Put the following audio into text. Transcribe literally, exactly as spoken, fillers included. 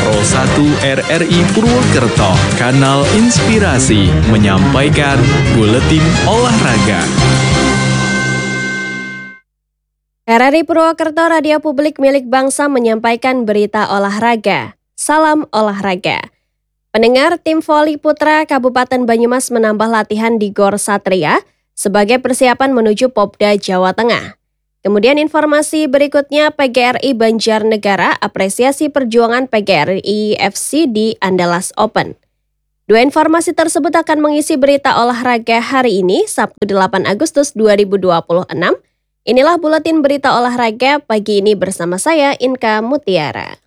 Pro satu R R I Purwokerto, Kanal Inspirasi, menyampaikan Buletin Olahraga. R R I Purwokerto Radio Publik milik bangsa menyampaikan berita olahraga. Salam olahraga. Pendengar, tim voli putra Kabupaten Banyumas menambah latihan di Gor Satria sebagai persiapan menuju Popda Jawa Tengah. Kemudian informasi berikutnya, P G R I Banjarnegara apresiasi perjuangan P G R I F C di Andalas Open. Dua informasi tersebut akan mengisi berita olahraga hari ini, Sabtu delapan Agustus dua ribu dua puluh enam. Inilah buletin berita olahraga pagi ini bersama saya, Inka Mutiara.